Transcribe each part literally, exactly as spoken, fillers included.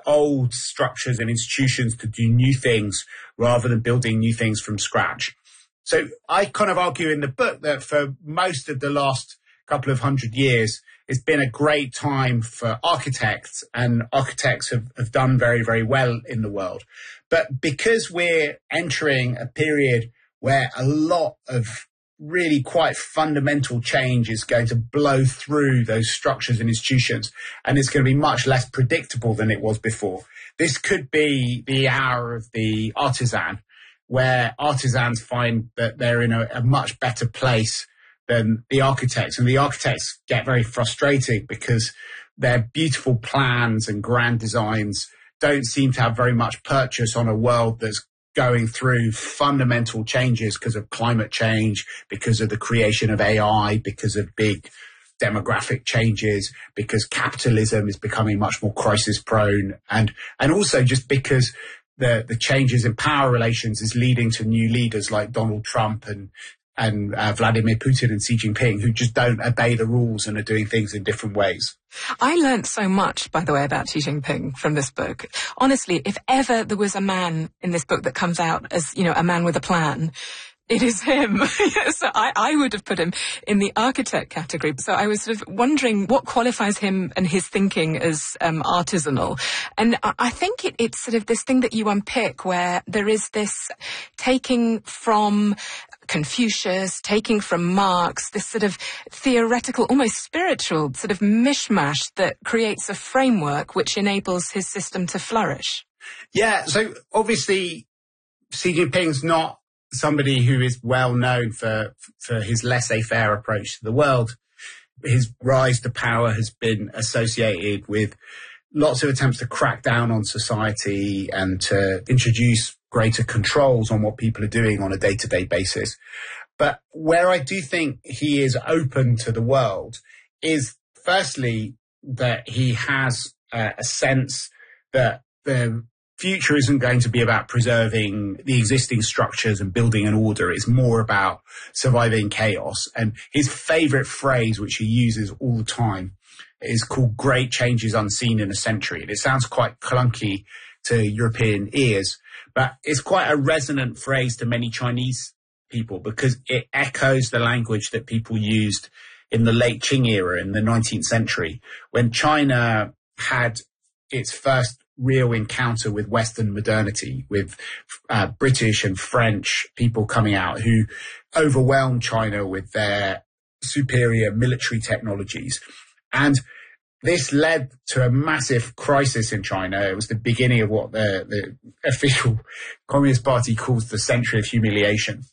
old structures and institutions to do new things rather than building new things from scratch. So I kind of argue in the book that for most of the last couple of hundred years, it's been a great time for architects, and architects have, have done very, very well in the world. But because we're entering a period where a lot of really quite fundamental change is going to blow through those structures and institutions, and it's going to be much less predictable than it was before. This could be the hour of the artisan, where artisans find that they're in a, a much better place than the architects. And the architects get very frustrated because their beautiful plans and grand designs don't seem to have very much purchase on a world that's going through fundamental changes because of climate change, because of the creation of A I, because of big demographic changes, because capitalism is becoming much more crisis prone, and and also just because the the changes in power relations is leading to new leaders like Donald Trump and and uh, Vladimir Putin and Xi Jinping, who just don't obey the rules and are doing things in different ways. I learnt so much, by the way, about Xi Jinping from this book. Honestly, if ever there was a man in this book that comes out as, you know, a man with a plan, it is him. So I, I would have put him in the architect category. So I was sort of wondering what qualifies him and his thinking as um, artisanal. And I, I think it, it's sort of this thing that you unpick where there is this taking from Confucius, taking from Marx, this sort of theoretical, almost spiritual sort of mishmash that creates a framework which enables his system to flourish. Yeah, so obviously Xi Jinping's not somebody who is well known for for his laissez-faire approach to the world. His rise to power has been associated with lots of attempts to crack down on society and to introduce greater controls on what people are doing on a day-to-day basis. But where I do think he is open to the world is, firstly, that he has uh, a sense that the future isn't going to be about preserving the existing structures and building an order. It's more about surviving chaos. And his favorite phrase, which he uses all the time, is called "great changes unseen in a century." And it sounds quite clunky to European ears, but it's quite a resonant phrase to many Chinese people because it echoes the language that people used in the late Qing era in the nineteenth century, when China had its first real encounter with Western modernity, with uh, British and French people coming out who overwhelmed China with their superior military technologies. And this led to a massive crisis in China. It was the beginning of what the, the official Communist Party calls the century of humiliation.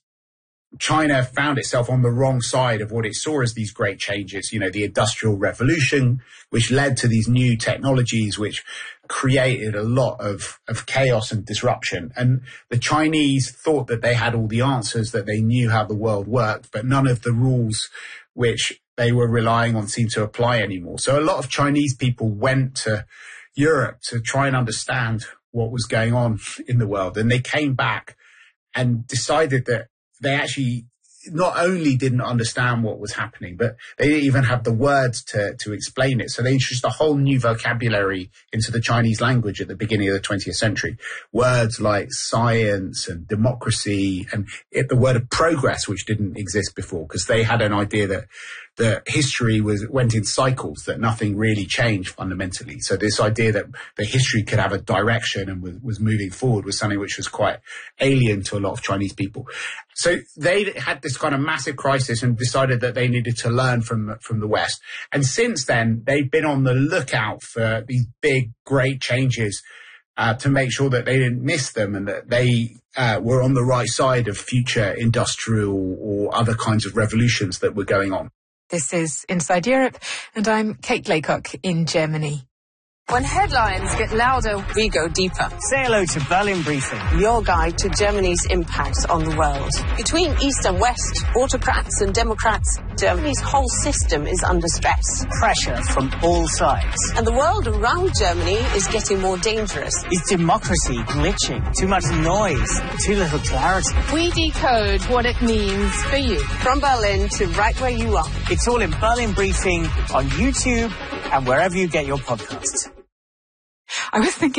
China found itself on the wrong side of what it saw as these great changes, you know, the Industrial Revolution, which led to these new technologies, which created a lot of, of chaos and disruption. And the Chinese thought that they had all the answers, that they knew how the world worked, but none of the rules which they were relying on seemed to apply anymore. So a lot of Chinese people went to Europe to try and understand what was going on in the world. And they came back and decided that they actually not only didn't understand what was happening, but they didn't even have the words to, to explain it. So they introduced a whole new vocabulary into the Chinese language at the beginning of the twentieth century. Words like science and democracy and it, the word of progress, which didn't exist before, because they had an idea that that history was went in cycles, that nothing really changed fundamentally. So this idea that the history could have a direction and was, was moving forward was something which was quite alien to a lot of Chinese people. So they had this kind of massive crisis and decided that they needed to learn from from the West. And since then, they've been on the lookout for these big, great changes uh, to make sure that they didn't miss them and that they uh, were on the right side of future industrial or other kinds of revolutions that were going on. This is Inside Europe, and I'm Kate Laycock in Germany. When headlines get louder, we go deeper. Say hello to Berlin Briefing, your guide to Germany's impact on the world. Between East and West, autocrats and democrats, Germany's whole system is under stress. Pressure from all sides. And the world around Germany is getting more dangerous. Is democracy glitching? Too much noise? Too little clarity? We decode what it means for you. From Berlin to right where you are. It's all in Berlin Briefing on YouTube and wherever you get your podcasts. I was thinking